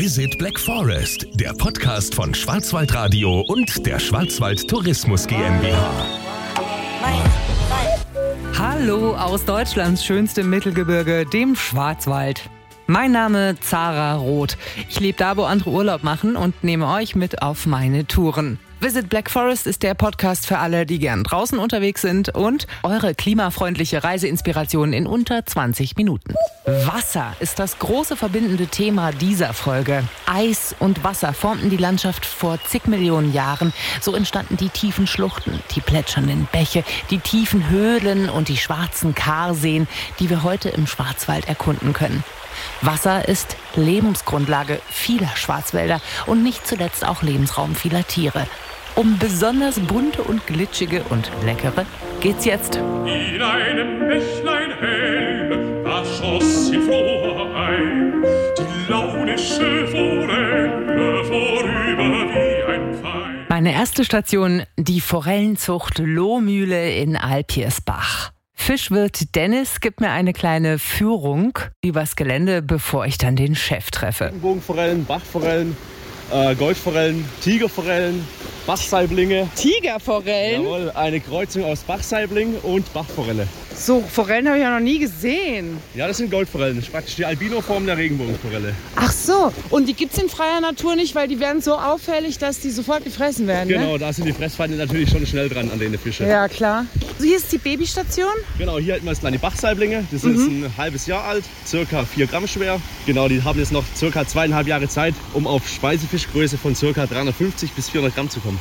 Visit Black Forest, der Podcast von Schwarzwaldradio und der Schwarzwald Tourismus GmbH. Hallo aus Deutschlands schönstem Mittelgebirge, dem Schwarzwald. Mein Name Zara Roth. Ich lebe da, wo andere Urlaub machen und nehme euch mit auf meine Touren. Visit Black Forest ist der Podcast für alle, die gern draußen unterwegs sind und eure klimafreundliche Reiseinspiration in unter 20 Minuten. Wasser ist das große verbindende Thema dieser Folge. Eis und Wasser formten die Landschaft vor zig Millionen Jahren. So entstanden die tiefen Schluchten, die plätschernden Bäche, die tiefen Höhlen und die schwarzen Karseen, die wir heute im Schwarzwald erkunden können. Wasser ist Lebensgrundlage vieler Schwarzwälder und nicht zuletzt auch Lebensraum vieler Tiere. Um besonders bunte und glitschige und leckere geht's jetzt. In einem Bächlein hell, da schoss sie froh ein, die launische Forelle vorüber wie ein Pfeil. Meine erste Station, die Forellenzucht Lohmühle in Alpirsbach. Fischwirt Dennis gibt mir eine kleine Führung übers Gelände, bevor ich dann den Chef treffe. Regenbogenforellen, Bachforellen, Goldforellen, Tigerforellen, Bachsaiblinge. Tigerforellen? Jawohl, eine Kreuzung aus Bachsaibling und Bachforelle. So, Forellen habe ich ja noch nie gesehen. Ja, das sind Goldforellen. Das ist praktisch die Albinoform der Regenbogenforelle. Ach so, und die gibt es in freier Natur nicht, weil die werden so auffällig, dass die sofort gefressen werden, Genau, ne? da sind die Fressfeinde natürlich schon schnell dran an den Fischen. Ja, klar. So, hier ist die Babystation. Genau, hier halten wir jetzt kleine Bachsaiblinge. Die sind jetzt ein halbes Jahr alt, circa 4 Gramm schwer. Genau, die haben jetzt noch circa 2,5 Jahre Zeit, um auf Speisefischgröße von circa 350 bis 400 Gramm zu kommen.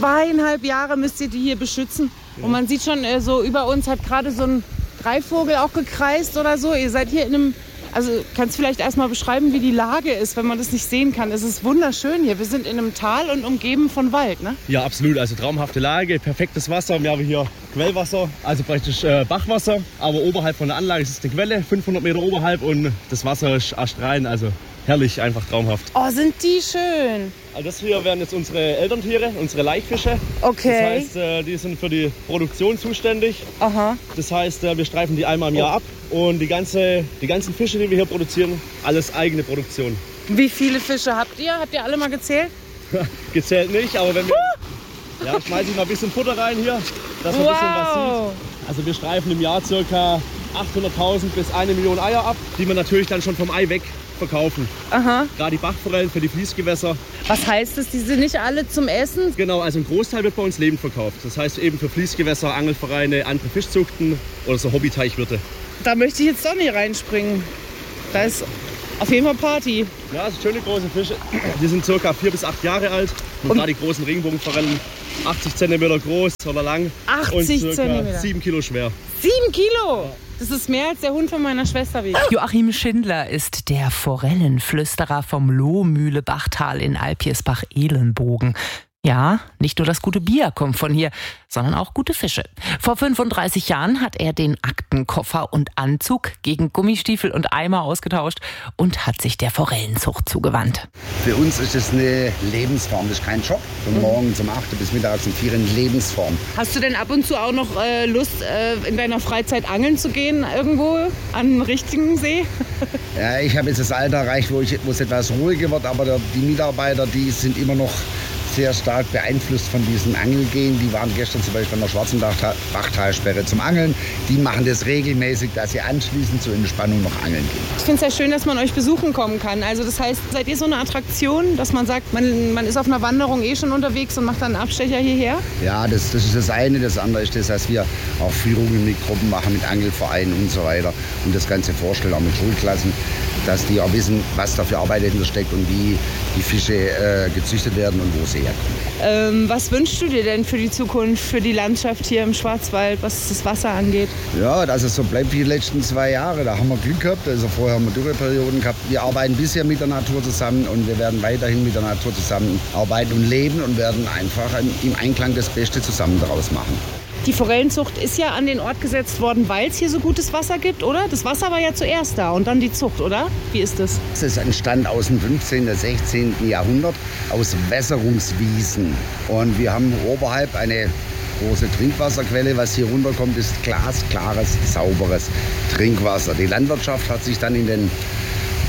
2,5 Jahre müsst ihr die hier beschützen. Ja. Und man sieht schon, so über uns hat gerade so ein Greifvogel auch gekreist oder so. Ihr seid hier in einem, also kannst du vielleicht erstmal beschreiben, wie die Lage ist, wenn man das nicht sehen kann. Es ist wunderschön hier. Wir sind in einem Tal und umgeben von Wald, ne? Ja, absolut. Also traumhafte Lage, perfektes Wasser. Wir haben hier Quellwasser, also praktisch Bachwasser. Aber oberhalb von der Anlage ist es eine Quelle, 500 Meter oberhalb, und das Wasser ist astrein. Also herrlich, einfach traumhaft. Oh, sind die schön. Also das hier wären jetzt unsere Elterntiere, unsere Laichfische. Okay. Das heißt, die sind für die Produktion zuständig. Aha. Das heißt, wir streifen die einmal im Jahr ab. Und die ganzen Fische, die wir hier produzieren, alles eigene Produktion. Wie viele Fische habt ihr? Habt ihr alle mal gezählt? Gezählt nicht, aber wenn wir... Ja, schmeiße ich mal ein bisschen Futter rein hier, dass man ein bisschen was sieht. Also wir streifen im Jahr ca. 800.000 bis 1 Million Eier ab, die wir natürlich dann schon vom Ei weg verkaufen. Aha. Gerade die Bachforellen für die Fließgewässer. Was heißt das? Die sind nicht alle zum Essen? Genau, also ein Großteil wird bei uns lebend verkauft. Das heißt eben für Fließgewässer, Angelvereine, andere Fischzuchten oder so Hobbyteichwirte. Da möchte ich jetzt doch nicht reinspringen. Da ist auf jeden Fall Party. Ja, das sind schöne große Fische. Die sind ca. 4 bis 8 Jahre alt. Und gerade die großen Regenbogenforellen, 80 cm groß oder lang. 80 und cm. 7 Kilo schwer. 7 Kilo? Ja. Das ist mehr als der Hund von meiner Schwester wiegt. Joachim Schindler ist der Forellenflüsterer vom Lohmühle-Bachtal in Alpirsbach-Elenbogen. Ja, nicht nur das gute Bier kommt von hier, sondern auch gute Fische. Vor 35 Jahren hat er den Aktenkoffer und Anzug gegen Gummistiefel und Eimer ausgetauscht und hat sich der Forellenzucht zugewandt. Für uns ist es eine Lebensform, das ist kein Job. Von morgens um 8 bis mittags um 4 eine Lebensform. Hast du denn ab und zu auch noch Lust, in deiner Freizeit angeln zu gehen irgendwo an einem richtigen See? Ja, ich habe jetzt das Alter erreicht, wo es etwas ruhiger wird, aber die Mitarbeiter, die sind immer noch sehr stark beeinflusst von diesem Angelgehen. Die waren gestern zum Beispiel an der Schwarzenbachtalsperre zum Angeln. Die machen das regelmäßig, dass sie anschließend zur Entspannung noch angeln gehen. Ich finde es ja schön, dass man euch besuchen kommen kann. Also das heißt, seid ihr so eine Attraktion, dass man sagt, man ist auf einer Wanderung schon unterwegs und macht dann einen Abstecher hierher? Ja, das ist das eine. Das andere ist das, dass wir auch Führungen mit Gruppen machen, mit Angelvereinen und so weiter. Und das Ganze vorstellen, auch mit Schulklassen, dass die auch wissen, was da für Arbeit dahinter steckt und wie die Fische gezüchtet werden und wo sie herkommen. Was wünschst du dir denn für die Zukunft, für die Landschaft hier im Schwarzwald, was das Wasser angeht? Ja, dass es so bleibt wie die letzten 2 Jahre. Da haben wir Glück gehabt. Also vorher haben wir Dürreperioden gehabt. Wir arbeiten bisher mit der Natur zusammen und wir werden weiterhin mit der Natur zusammen arbeiten und leben und werden einfach im Einklang das Beste zusammen daraus machen. Die Forellenzucht ist ja an den Ort gesetzt worden, weil es hier so gutes Wasser gibt, oder? Das Wasser war ja zuerst da und dann die Zucht, oder? Wie ist das? Es ist entstanden aus dem 15., 16. Jahrhundert, aus Wässerungswiesen. Und wir haben oberhalb eine große Trinkwasserquelle. Was hier runterkommt, ist glasklares, sauberes Trinkwasser. Die Landwirtschaft hat sich dann in den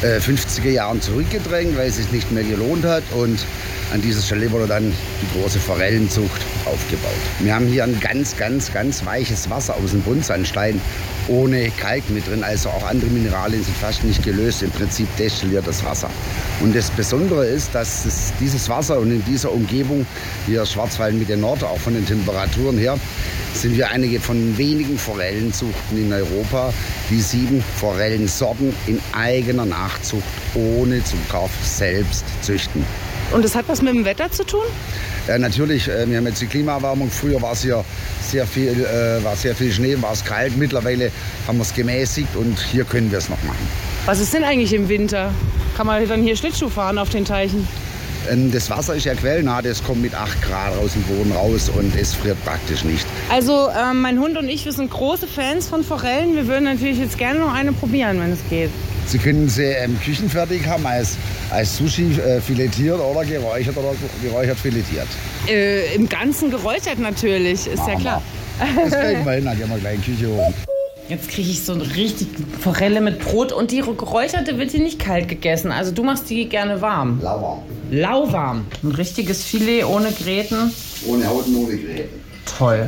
50er Jahren zurückgedrängt, weil es sich nicht mehr gelohnt hat. Und an dieser Stelle wurde dann die große Forellenzucht aufgebaut. Wir haben hier ein ganz, ganz, ganz weiches Wasser aus dem Buntsandstein ohne Kalk mit drin. Also auch andere Mineralien sind fast nicht gelöst. Im Prinzip destilliertes Wasser. Und das Besondere ist, dass dieses Wasser und in dieser Umgebung, hier Schwarzwald Mitte Nord, auch von den Temperaturen her, sind wir einige von wenigen Forellenzuchten in Europa, die 7 Forellensorten in eigener Nachzucht ohne Zukauf selbst züchten. Und das hat was mit dem Wetter zu tun? Ja, natürlich, wir haben jetzt die Klimaerwärmung. Früher war es hier sehr viel Schnee, war es kalt. Mittlerweile haben wir es gemäßigt und hier können wir es noch machen. Was ist denn eigentlich im Winter? Kann man dann hier Schlittschuh fahren auf den Teichen? Das Wasser ist ja quellnah, das kommt mit 8 Grad aus dem Boden raus und es friert praktisch nicht. Also mein Hund und ich, wir sind große Fans von Forellen. Wir würden natürlich jetzt gerne noch eine probieren, wenn es geht. Sie können sie küchenfertig haben, als Sushi filetiert oder geräuchert filetiert. Im Ganzen geräuchert natürlich, ist ja klar. Das kriegen wir hin, dann gehen wir gleich in die Küche hoch. Jetzt kriege ich so eine richtig Forelle mit Brot und die geräucherte wird hier nicht kalt gegessen. Also du machst die gerne warm. Lauwarm. Lauwarm. Ein richtiges Filet ohne Gräten. Ohne Haut und ohne Gräten. Toll.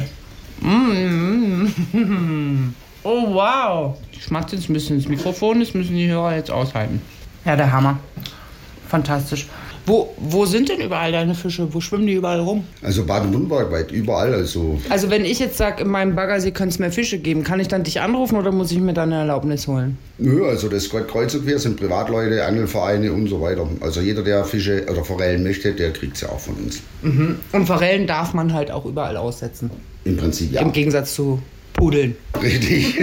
Oh wow. Ich mach jetzt ein bisschen ins Mikrofon, das müssen die Hörer jetzt aushalten. Ja, der Hammer. Fantastisch. Wo sind denn überall deine Fische? Wo schwimmen die überall rum? Also Baden-Württemberg weit überall. Also wenn ich jetzt sage, in meinem Baggersee kann es mehr Fische geben, kann ich dann dich anrufen oder muss ich mir dann eine Erlaubnis holen? Nö, also das geht kreuz und quer, sind Privatleute, Angelvereine und so weiter. Also jeder, der Fische oder Forellen möchte, der kriegt sie auch von uns. Mhm. Und Forellen darf man halt auch überall aussetzen? Im Prinzip ja. Im Gegensatz zu Pudeln. Richtig.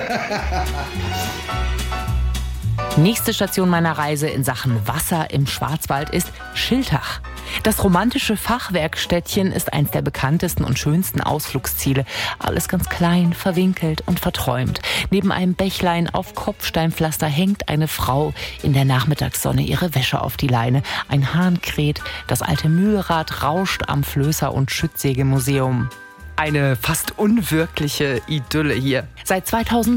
Nächste Station meiner Reise in Sachen Wasser im Schwarzwald ist Schiltach. Das romantische Fachwerkstädtchen ist eins der bekanntesten und schönsten Ausflugsziele. Alles ganz klein, verwinkelt und verträumt. Neben einem Bächlein auf Kopfsteinpflaster hängt eine Frau in der Nachmittagssonne ihre Wäsche auf die Leine. Ein Hahn kräht, das alte Mühlrad rauscht am Flößer- und Schüttsägemuseum. Eine fast unwirkliche Idylle hier. Seit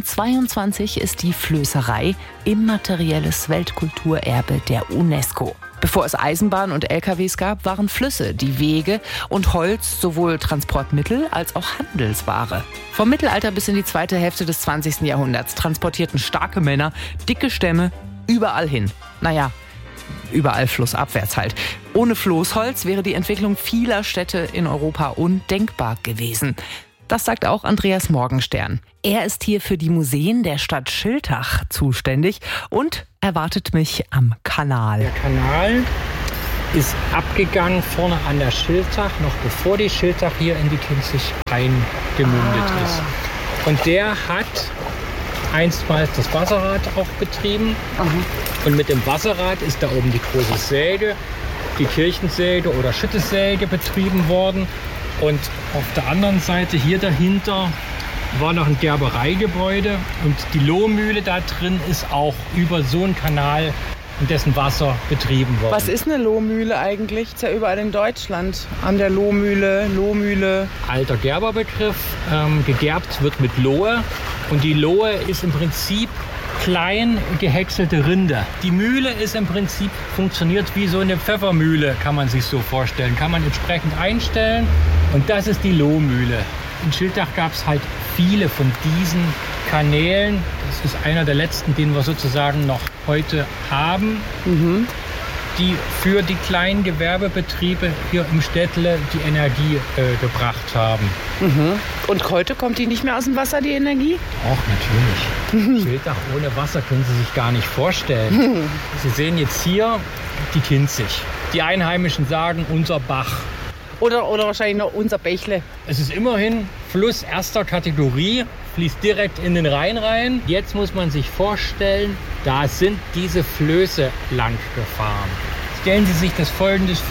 2022 ist die Flößerei immaterielles Weltkulturerbe der UNESCO. Bevor es Eisenbahn und LKWs gab, waren Flüsse die Wege und Holz sowohl Transportmittel als auch Handelsware. Vom Mittelalter bis in die zweite Hälfte des 20. Jahrhunderts transportierten starke Männer dicke Stämme überall hin. Naja, überall flussabwärts halt. Ohne Floßholz wäre die Entwicklung vieler Städte in Europa undenkbar gewesen. Das sagt auch Andreas Morgenstern. Er ist hier für die Museen der Stadt Schiltach zuständig und erwartet mich am Kanal. Der Kanal ist abgegangen vorne an der Schiltach, noch bevor die Schiltach hier in die Kinzig eingemündet ist. Und der hat einstmals das Wasserrad auch betrieben. Und mit dem Wasserrad ist da oben die große Säge, die Kirchensäge oder Schüttesäge betrieben worden. Und auf der anderen Seite hier dahinter war noch ein Gerbereigebäude und die Lohmühle da drin ist auch über so einen Kanal in dessen Wasser betrieben worden. Was ist eine Lohmühle eigentlich? Ist ja überall in Deutschland. An der Lohmühle. Alter Gerberbegriff. Gegerbt wird mit Lohe. Und die Lohe ist im Prinzip klein gehäckselte Rinde. Die Mühle ist im Prinzip, funktioniert wie so eine Pfeffermühle, kann man sich so vorstellen. Kann man entsprechend einstellen. Und das ist die Lohmühle. In Schiltach gab es halt viele von diesen Kanälen. Das ist einer der letzten, den wir sozusagen noch heute haben, die für die kleinen Gewerbebetriebe hier im Städtle die Energie gebracht haben. Und heute kommt die nicht mehr aus dem Wasser, die Energie? Ach, natürlich. Schiltach ohne Wasser können Sie sich gar nicht vorstellen. Sie sehen jetzt hier die Kinzig. Die Einheimischen sagen, unser Bach. Oder wahrscheinlich noch unser Bächle. Es ist immerhin Fluss erster Kategorie, fließt direkt in den Rhein rein. Jetzt muss man sich vorstellen, da sind diese Flöße lang gefahren. Stellen Sie sich das Folgendes vor.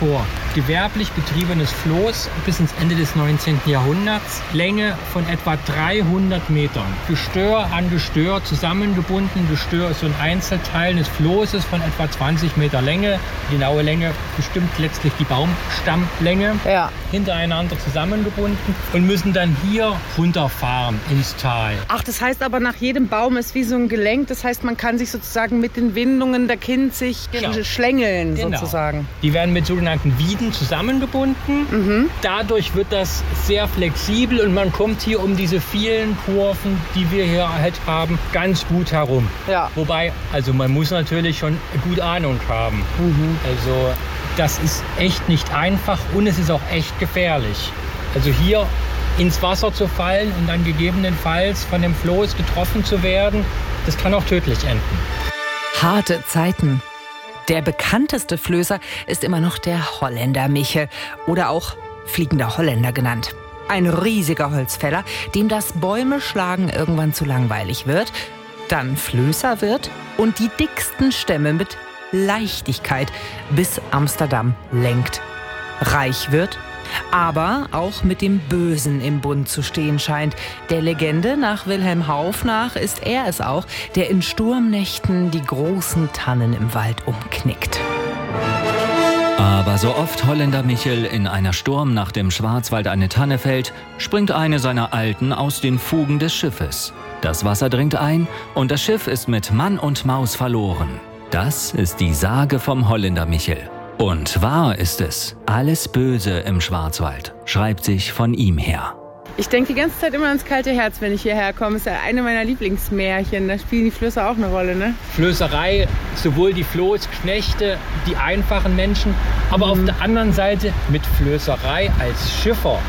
gewerblich betriebenes Floß bis ins Ende des 19. Jahrhunderts. Länge von etwa 300 Metern. Gestör an Gestör zusammengebunden. Gestör ist so ein Einzelteil des Floßes von etwa 20 Meter Länge. Die genaue Länge bestimmt letztlich die Baumstammlänge. Ja. Hintereinander zusammengebunden und müssen dann hier runterfahren ins Tal. Ach, das heißt aber, nach jedem Baum ist wie so ein Gelenk. Das heißt, man kann sich sozusagen mit den Windungen der Kinzig schlängeln, sozusagen. Die werden mit sogenannten Wieden zusammengebunden. Dadurch wird das sehr flexibel und man kommt hier um diese vielen Kurven, die wir hier halt haben, ganz gut herum. Ja. Wobei, also man muss natürlich schon gut Ahnung haben. Also das ist echt nicht einfach und es ist auch echt gefährlich. Also hier ins Wasser zu fallen und dann gegebenenfalls von dem Floß getroffen zu werden, das kann auch tödlich enden. Harte Zeiten. Der bekannteste Flößer ist immer noch der Holländer Michel oder auch Fliegender Holländer genannt. Ein riesiger Holzfäller, dem das Bäume schlagen irgendwann zu langweilig wird, dann Flößer wird und die dicksten Stämme mit Leichtigkeit bis Amsterdam lenkt. Reich wird, aber auch mit dem Bösen im Bund zu stehen scheint. Der Legende nach Wilhelm Hauff nach ist er es auch, der in Sturmnächten die großen Tannen im Wald umknickt. Aber so oft Holländer Michel in einer Sturmnacht im Schwarzwald eine Tanne fällt, springt eine seiner Alten aus den Fugen des Schiffes. Das Wasser dringt ein und das Schiff ist mit Mann und Maus verloren. Das ist die Sage vom Holländer Michel. Und wahr ist es, alles Böse im Schwarzwald schreibt sich von ihm her. Ich denke die ganze Zeit immer ans kalte Herz, wenn ich hierher komme. Das ist ja eine meiner Lieblingsmärchen. Da spielen die Flößer auch eine Rolle, ne? Flößerei, sowohl die Floßknechte, die einfachen Menschen, aber auf der anderen Seite mit Flößerei als Schiffer,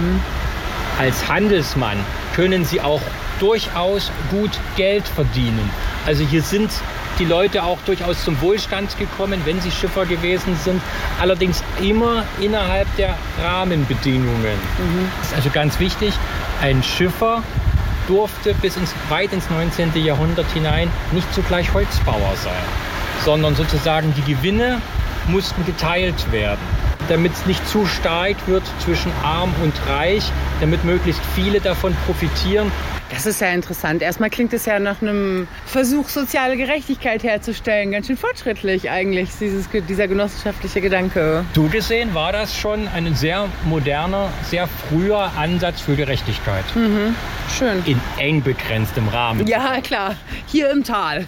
als Handelsmann können sie auch durchaus gut Geld verdienen. Also hier sind die Leute auch durchaus zum Wohlstand gekommen, wenn sie Schiffer gewesen sind. Allerdings immer innerhalb der Rahmenbedingungen. Das ist also ganz wichtig. Ein Schiffer durfte weit ins 19. Jahrhundert hinein nicht zugleich Holzbauer sein, sondern sozusagen die Gewinne mussten geteilt werden, damit es nicht zu stark wird zwischen arm und reich, damit möglichst viele davon profitieren. Das ist ja interessant. Erstmal klingt es ja nach einem Versuch, soziale Gerechtigkeit herzustellen. Ganz schön fortschrittlich eigentlich, dieser genossenschaftliche Gedanke. So gesehen war das schon ein sehr moderner, sehr früher Ansatz für Gerechtigkeit. Schön. In eng begrenztem Rahmen. Ja, klar. Hier im Tal.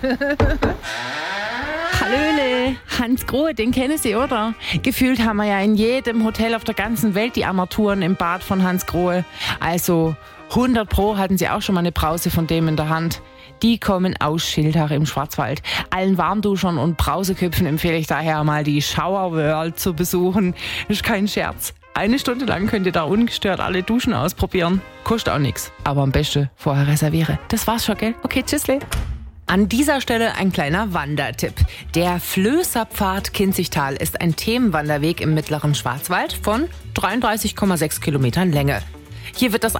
Hallöle, Hans Grohe, den kennen Sie, oder? Gefühlt haben wir ja in jedem Hotel auf der ganzen Welt die Armaturen im Bad von Hans Grohe. Also 100 Pro hatten Sie auch schon mal eine Brause von dem in der Hand. Die kommen aus Schiltach im Schwarzwald. Allen Warmduschern und Brauseköpfen empfehle ich daher mal die Shower World zu besuchen. Ist kein Scherz. 1 Stunde lang könnt ihr da ungestört alle Duschen ausprobieren. Kostet auch nichts. Aber am besten vorher reserviere. Das war's schon, gell? Okay, tschüssle. An dieser Stelle ein kleiner Wandertipp. Der Flößerpfad Kinzigtal ist ein Themenwanderweg im mittleren Schwarzwald von 33,6 Kilometern Länge. Hier wird das